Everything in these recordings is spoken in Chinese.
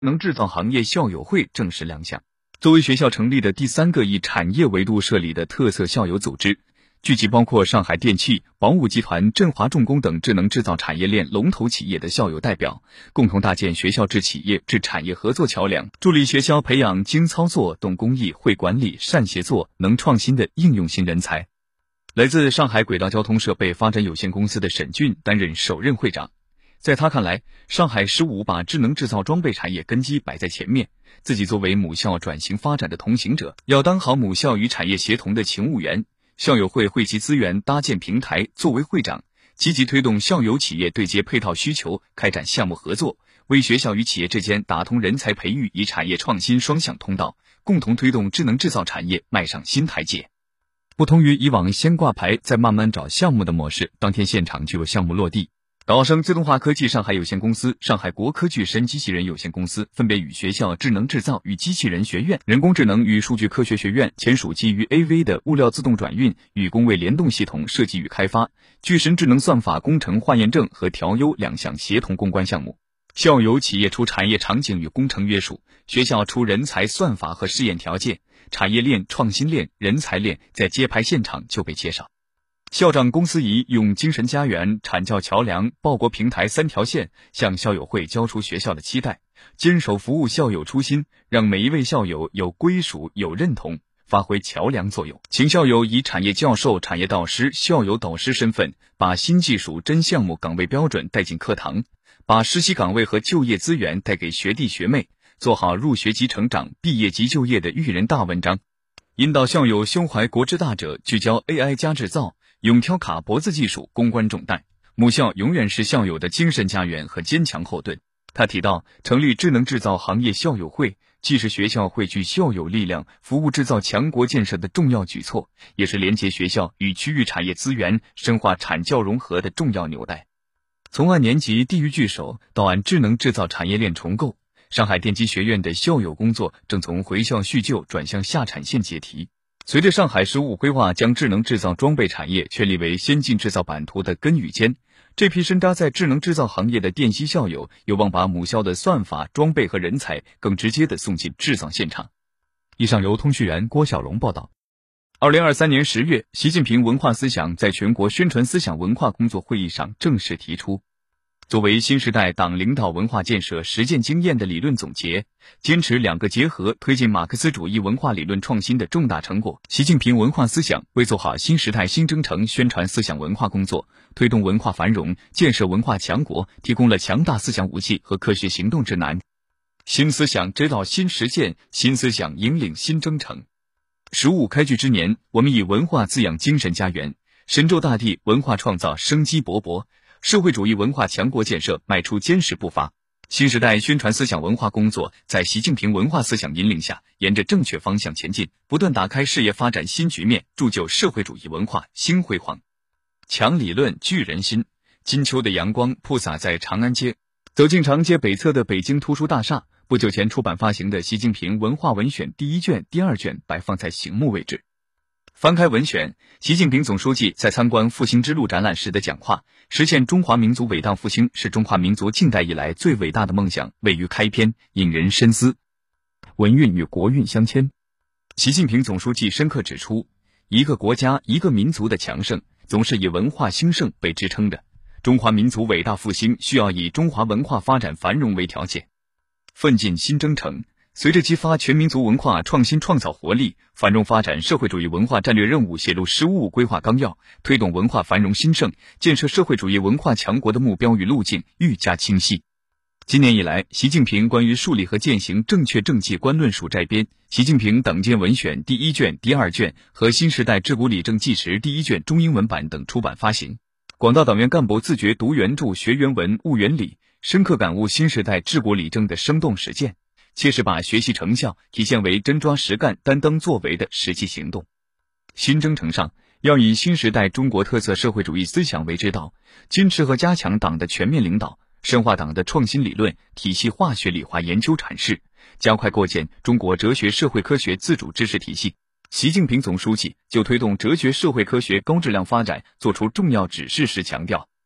能制造行业校友会正式亮相。作为学校成立的第3个以产业维度设立的特色校友组织，聚集包括上海电气、宝武集团、振华重工等智能制造产业链龙头企业的校友代表，共同搭建学校至企业至产业合作桥梁，助力学校培养精操作、懂工艺、会管理、善协作、能创新的应用型人才。来自上海轨道交通设备发展有限公司的沈俊担任首任会长。在他看来，上海15把智能制造装备产业根基摆在前面，自己作为母校转型发展的同行者，要当好母校与产业协同的勤务员。校友会汇集资源搭建平台，作为会长，积极推动校友企业对接配套需求，开展项目合作，为学校与企业之间打通人才培育与产业创新双向通道，共同推动智能制造产业迈上新台阶。不同于以往先挂牌再慢慢找项目的模式，当天现场就有项目落地。岛生自动化科技上海有限公司、上海国科巨深机器人有限公司分别与学校智能制造与机器人学院、人工智能与数据科学学院签署基于 AV 的物料自动转运与工位联动系统设计与开发、巨深智能算法工程化验证和调优2项协同攻关项目。校友企业出产业场景与工程约束，学校出人才算法和试验条件，产业链、创新链、人才链在揭牌现场就被介绍。校长龚思怡用精神家园、产教桥梁、报国平台3条线向校友会交出学校的期待，坚守服务校友初心，让每一位校友有归属、有认同，发挥桥梁作用。请校友以产业教授、产业导师、校友导师身份，把新技术、真项目岗位标准带进课堂，把实习岗位和就业资源带给学弟学妹，做好入学即成长、毕业即就业的育人大文章。引导校友胸怀国之大者，聚焦 AI 加制造，勇挑卡脖子技术，攻关重担。母校永远是校友的精神家园和坚强后盾。他提到，成立智能制造行业校友会，既是学校汇聚校友力量、服务制造强国建设的重要举措，也是连接学校与区域产业资源、深化产教融合的重要纽带。从按年级地域聚首到按智能制造产业链重构，上海电机学院的校友工作正从回校叙旧转向下产线解题。随着上海15规划将智能制造装备产业确立为先进制造版图的根与尖，这批深扎在智能制造行业的电机校友有望把母校的算法、装备和人才更直接地送进制造现场。以上由通讯员郭小龙报道。2023年10月，习近平文化思想在全国宣传思想文化工作会议上正式提出，作为新时代党领导文化建设实践经验的理论总结，坚持2个结合，推进马克思主义文化理论创新的重大成果。习近平文化思想为做好新时代新征程宣传思想文化工作，推动文化繁荣、建设文化强国提供了强大思想武器和科学行动指南。新思想指导新实践，新思想引领新征程。15开巨之年，我们以文化滋养精神家园，神州大地文化创造生机勃勃，社会主义文化强国建设迈出坚实步伐。新时代宣传思想文化工作在习近平文化思想引领下，沿着正确方向前进，不断打开事业发展新局面，铸就社会主义文化新辉煌。强理论聚人心，金秋的阳光铺洒在长安街。走进长街北侧的北京图书大厦，不久前出版发行的《习近平文化文选》第1卷、第2卷摆放在醒目位置。翻开文选，习近平总书记在参观复兴之路展览时的讲话，实现中华民族伟大复兴是中华民族近代以来最伟大的梦想，位于开篇，引人深思。文运与国运相牵。习近平总书记深刻指出，一个国家、一个民族的强盛，总是以文化兴盛为支撑的。中华民族伟大复兴需要以中华文化发展繁荣为条件。奋进新征程，随着激发全民族文化创新创造活力，繁荣发展社会主义文化战略任务写入15规划纲要，推动文化繁荣兴盛、建设社会主义文化强国的目标与路径愈加清晰。今年以来，习近平关于树立和践行正确政绩观论述摘编，习近平党建文选第1卷、第2卷和新时代治国理政纪实第1卷中英文版等出版发行。广大党员干部自觉读原著、学原文、悟原理，深刻感悟新时代治国理政的生动实践，切实把学习成效体现为真抓实干、担当作为的实际行动。新征程上，要以新时代中国特色社会主义思想为指导，坚持和加强党的全面领导，深化党的创新理论体系化学理化研究阐释，加快构建中国哲学社会科学自主知识体系。习近平总书记就推动哲学社会科学高质量发展作出重要指示时强调，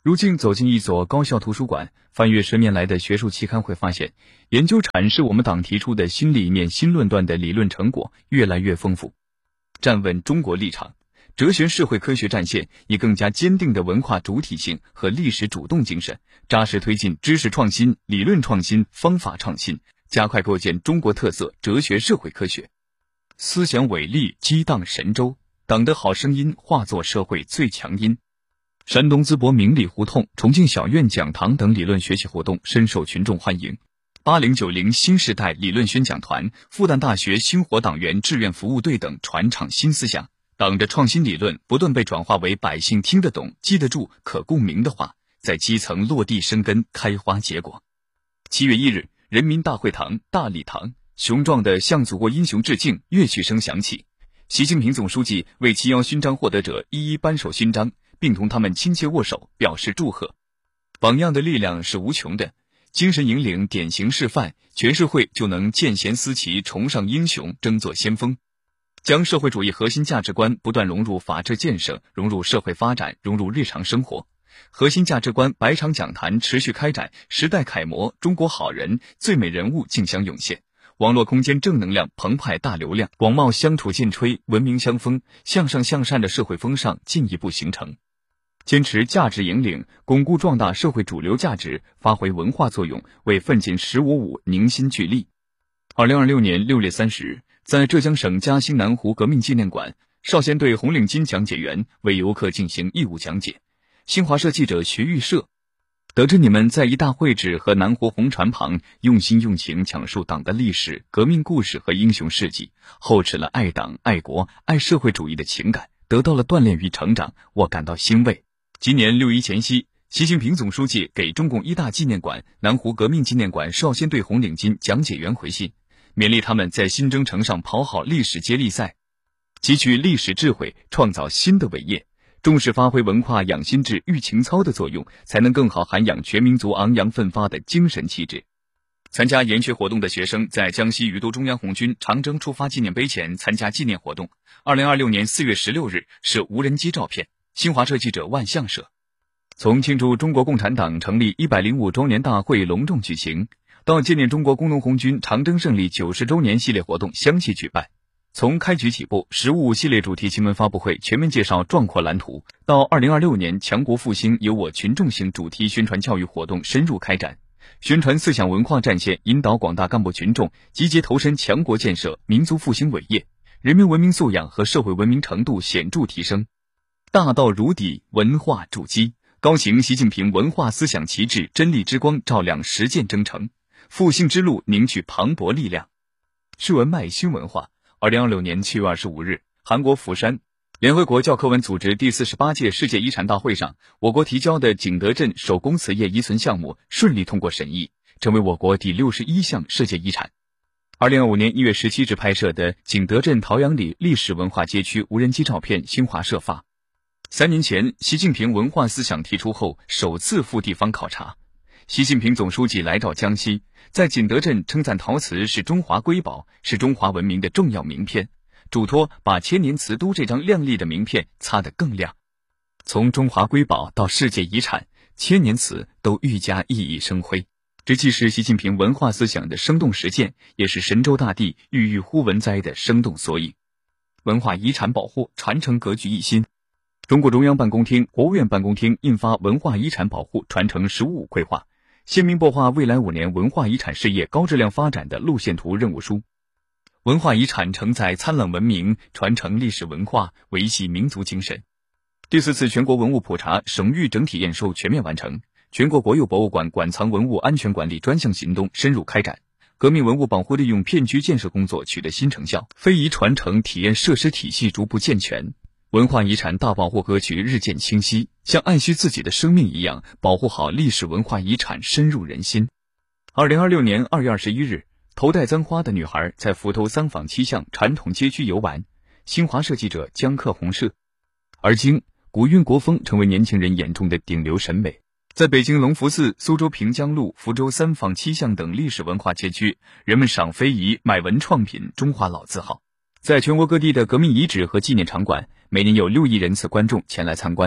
如今走进一所高校图书馆，翻阅10年来的学术期刊，会发现，研究阐释我们党提出的新理念、新论断的理论成果越来越丰富。站稳中国立场，哲学社会科学战线，以更加坚定的文化主体性和历史主动精神，扎实推进知识创新、理论创新、方法创新，加快构建中国特色哲学社会科学。思想伟力激荡神州，党的好声音化作社会最强音。山东淄博明理胡同、重庆小院讲堂等理论学习活动深受群众欢迎。8090新时代理论宣讲团、复旦大学星火党员志愿服务队等传唱新思想，党的创新理论不断被转化为百姓听得懂、记得住、可共鸣的话，在基层落地生根、开花结果。7月1日，人民大会堂、大礼堂，雄壮的向祖国英雄致敬乐曲声响起，习近平总书记为7·1勋章获得者一一颁授勋章，并同他们亲切握手，表示祝贺。榜样的力量是无穷的，精神引领典型示范，全社会就能见贤思齐，崇尚英雄，争做先锋。将社会主义核心价值观不断融入法治建设，融入社会发展，融入日常生活。核心价值观100场讲坛持续开展，时代楷模、中国好人、最美人物竞相涌现，网络空间正能量澎湃大流量，广袤相处渐吹，文明相风，向上向善的社会风尚进一步形成。坚持价值引领，巩固壮大社会主流价值，发挥文化作用，为奋进15.5凝心聚力。2026年6月30日，在浙江省嘉兴南湖革命纪念馆，少先队红领巾讲解员为游客进行义务讲解。新华社记者徐玉社，得知你们在一大会址和南湖红船旁用心用情讲述党的历史、革命故事和英雄事迹，厚植了爱党、爱国、爱社会主义的情感，得到了锻炼与成长，我感到欣慰。今年6·1前夕，习近平总书记给中共一大纪念馆、南湖革命纪念馆少先队红领巾讲解员回信，勉励他们在新征程上跑好历史接力赛，汲取历史智慧，创造新的伟业。重视发挥文化养心智、育情操的作用，才能更好涵养全民族昂扬奋发的精神气质。参加研学活动的学生在江西于都中央红军长征出发纪念碑前参加纪念活动。2026年4月16日是无人机照片。新华社记者万象社。从庆祝中国共产党成立105周年大会隆重举行，到纪念中国工农红军长征胜利90周年系列活动相继举办。从开局起步15系列主题新闻发布会全面介绍壮阔蓝图，到2026年强国复兴由我群众型主题宣传教育活动深入开展，宣传思想文化战线引导广大干部群众集结投身强国建设、民族复兴伟业，人民文明素养和社会文明程度显著提升。大道如砥，文化筑基，高行习近平文化思想旗帜真理之光照亮实践征程，复兴之路凝聚磅礴力量。是文脉新文化。2026年7月25日，韩国釜山，联合国教科文组织第48届世界遗产大会上，我国提交的景德镇手工瓷业遗存项目顺利通过审议，成为我国第61项世界遗产。2025年1月17日拍摄的景德镇陶阳里历史文化街区无人机照片，新华社发。3年前，习近平文化思想提出后，首次赴地方考察。习近平总书记来到江西，在景德镇称赞陶瓷是中华瑰宝，是中华文明的重要名片，嘱托把千年瓷都这张亮丽的名片擦得更亮。从中华瑰宝到世界遗产，千年瓷都愈加熠熠生辉。这既是习近平文化思想的生动实践，也是神州大地郁郁忽闻哉的生动缩影。文化遗产保护传承格局一新。中共中央办公厅、国务院办公厅印发《文化遗产保护传承15规划》，鲜明擘画未来5年文化遗产事业高质量发展的路线图任务书。文化遗产承载灿烂文明，传承历史文化，维系民族精神。第4次全国文物普查省域整体验收全面完成，全国国有博物馆馆藏文物安全管理专项行动深入开展，革命文物保护利用片区建设工作取得新成效，非遗传承体验设施体系逐步健全。文化遗产大保护格局日渐清晰，像爱惜自己的生命一样，保护好历史文化遗产深入人心。2026年2月21日，头戴簪花的女孩在嶪头3坊7巷传统街区游玩。新华社记者江克红社。而今，古韵国风成为年轻人眼中的顶流审美。在北京隆福寺、苏州平江路、福州3坊7巷等历史文化街区，人们赏非遗、买文创品，中华老字号。在全国各地的革命遗址和纪念场馆，每年有6亿人次观众前来参观。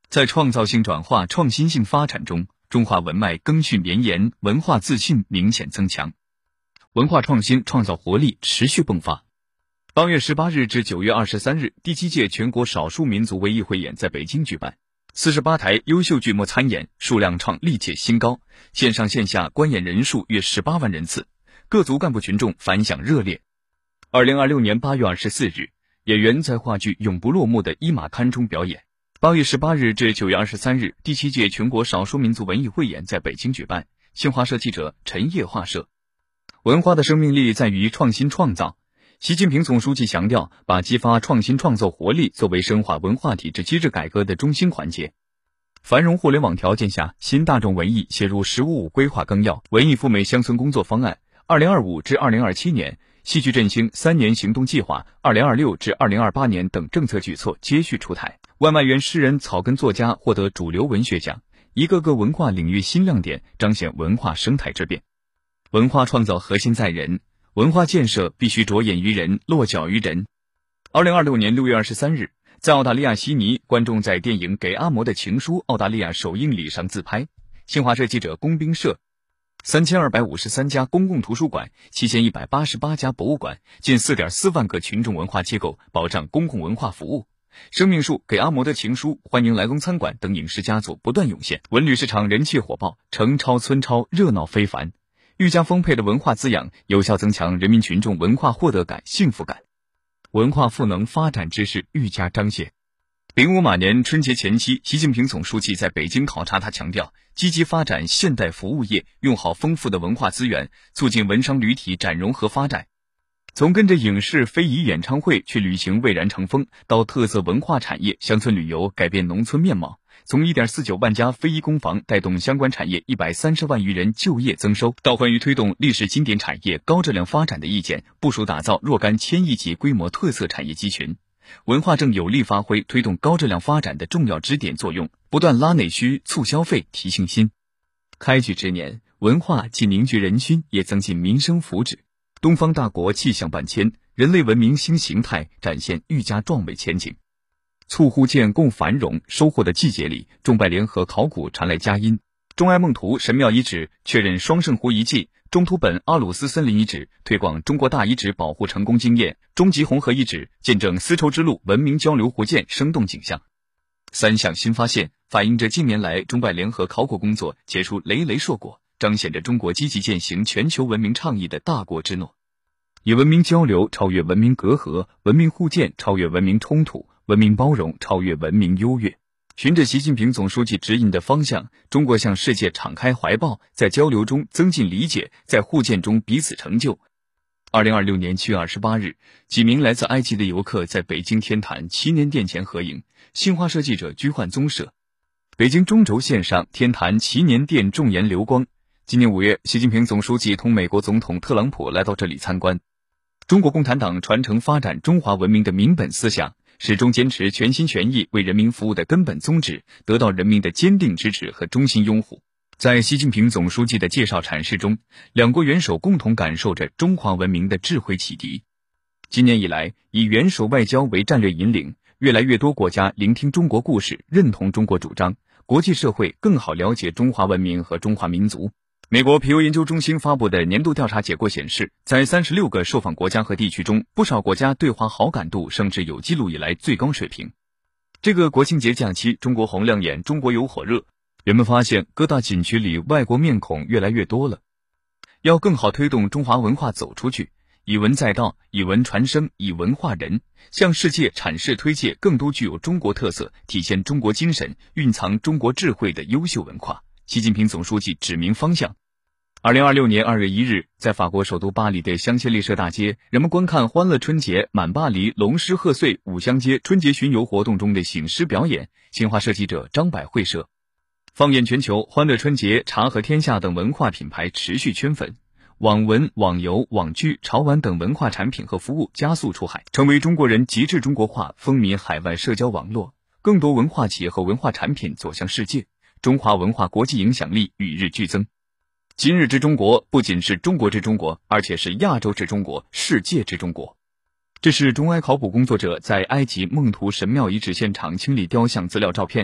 在创造性转化、创新性发展中，中华文脉更续绵延，文化自信明显增强，文化创新创造活力持续迸发。8月18日至9月23日，第7届全国少数民族文艺汇演在北京举办，48台优秀剧目参演，数量创历届新高，线上线下观演人数约18万人次，各族干部群众反响热烈。2026年8月24日，演员在话剧《永不落幕的一马堪》中表演。8月18日至9月23日，第7届全国少数民族文艺汇演在北京举办，新华社记者陈烨画摄。文化的生命力在于创新创造。习近平总书记强调，把激发创新创造活力作为深化文化体制机制改革的中心环节。繁荣互联网条件下，新大众文艺写入“十五五”规划纲要、文艺赴美乡村工作方案、2025至2027年戏剧振兴3年行动计划、2026至2028年等政策举措接续出台。万万元诗人、草根作家获得主流文学奖，一个个文化领域新亮点彰显文化生态之变。文化创造核心在人，文化建设必须着眼于人，落脚于人。2026年6月23日，在澳大利亚悉尼，观众在电影《给阿嬷的情书》澳大利亚首映礼上自拍。新华社记者龚兵社。3253家公共图书馆、7188家博物馆、近 4.4 万个群众文化机构保障公共文化服务。生命树、给阿嬷的情书、欢迎来龙餐馆等影视佳作不断涌现，文旅市场人气火爆，城超村超，热闹非凡。愈加丰沛的文化滋养，有效增强人民群众文化获得感、幸福感，文化赋能发展之势愈加彰显。05马年春节前期，习近平总书记在北京考察，他强调，积极发展现代服务业，用好丰富的文化资源，促进文商旅体展融合发展。从跟着影视、非遗演唱会去旅行蔚然成风，到特色文化产业、乡村旅游改变农村面貌，从 1.49 万家非遗工坊带动相关产业130万余人就业增收，到关于推动历史经典产业高质量发展的意见，部署打造若干1000亿级规模特色产业集群。文化正有力发挥推动高质量发展的重要支点作用，不断拉内需、促消费、提信心。开局之年，文化既凝聚人心，也增进民生福祉。东方大国气象万千，人类文明新形态展现愈加壮美前景。簇互鉴共繁荣收获的季节里，中拜联合考古传来佳音。中埃孟图神庙遗址确认双圣湖遗迹，中图本阿鲁斯森林遗址推广中国大遗址保护成功经验，中吉红河遗址见证丝绸之路文明交流互鉴生动景象。3项新发现反映着近年来中拜联合考古工作结出累累硕果，彰显着中国积极践行全球文明倡议的大国之诺。以文明交流超越文明隔阂，文明互鉴超越文明冲突，文明包容超越文明优越。循着习近平总书记指引的方向，中国向世界敞开怀抱，在交流中增进理解，在互鉴中彼此成就。2026年7月28日，几名来自埃及的游客在北京天坛祈年殿前合影。新华社记者居焕宗摄。北京中轴线上天坛祈年殿重岩流光。今年5月，习近平总书记同美国总统特朗普来到这里参观。中国共产党传承发展中华文明的民本思想，始终坚持全心全意为人民服务的根本宗旨，得到人民的坚定支持和衷心拥护。在习近平总书记的介绍阐释中，两国元首共同感受着中华文明的智慧启迪。今年以来，以元首外交为战略引领，越来越多国家聆听中国故事，认同中国主张，国际社会更好了解中华文明和中华民族。美国皮尤研究中心发布的年度调查结果显示，在36个受访国家和地区中，不少国家对华好感度升至有记录以来最高水平。这个国庆节假期，中国红亮眼，中国游火热，人们发现各大景区里外国面孔越来越多了。要更好推动中华文化走出去，以文载道，以文传声，以文化人，向世界阐释推介更多具有中国特色、体现中国精神、蕴藏中国智慧的优秀文化。习近平总书记指明方向。2026年2月1日，在法国首都巴黎的香榭丽舍大街，人们观看欢乐春节、满巴黎、龙狮贺岁、五香街春节巡游活动中的醒狮表演。新华社记者张百惠摄。放眼全球，欢乐春节、茶和天下等文化品牌持续圈粉，网文、网游、网剧、潮玩等文化产品和服务加速出海，成为中国人极致中国化风靡海外社交网络。更多文化企业和文化产品走向世界，中华文化国际影响力与日俱增。今日之中国不仅是中国之中国，而且是亚洲之中国、世界之中国。这是中埃考古工作者在埃及孟图神庙遗址现场清理雕像资料照片。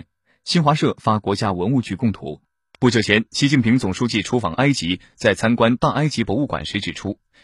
新华社发国家文物局供图。不久前，习近平总书记出访埃及，在参观大埃及博物馆时指出，